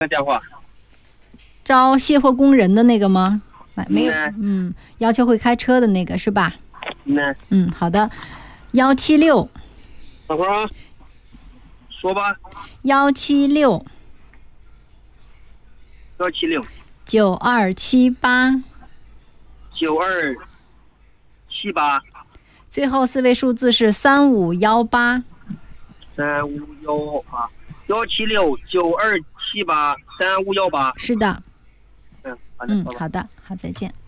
电话。 招卸货工人的那个吗？没有， 嗯， 要求会开车的那个是吧？好的。176。 等会儿啊，说吧。 176。 176。 9278。 9278。 最后4位数字是3518。 3518。17692783518。 是的。 好的， 好的，好，再见。